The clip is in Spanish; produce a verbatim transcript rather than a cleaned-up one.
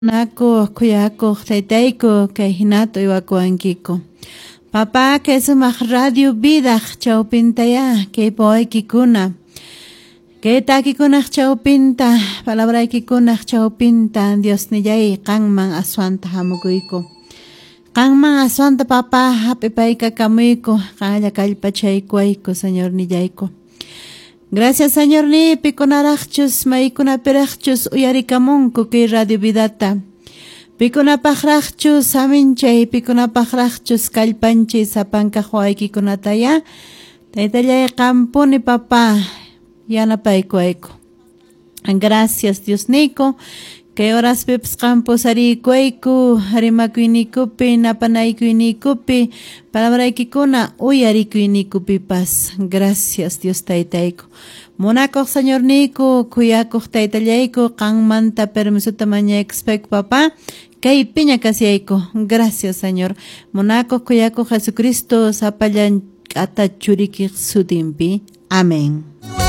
Nako kuyako taytayko kay hinato iwakuankiko. Papá que sumaq radio vida chawpintaya kay poaykikuna. Kay takikunaq chawpinta palabraykikunaq chawpinta Dios nillay qanman aswanta hamukuyku. Qanman aswanta papá hapipayka kamuyku qalla kallpachaykuayku Señor nillayku. Gracias Señor ni pikunaraqchus maykunapiraqchus uyarikamunku kay radio vidata. Pikunapaqraqchus aminchay pikunapaqraqchus kallpanchis sapanka huaykikunataya. Taytallay qampuni papá yanapaykuayku. Gracias Dios nico. Kay horas pips campo sarikuayku harimakuynikupi napanaykuykupi palabraykikuna uyarikuynikupipas. Gracias Dios taytayku. Monakoq Señor niku kuyakoq taytallayku qanmanta permisuta mañaykuspayku papá kay piña kasiyayku. Gracias Señor. Monakoq kuyakoq Jesucristo sapallan k'ata churikiq sutinpi. Amén.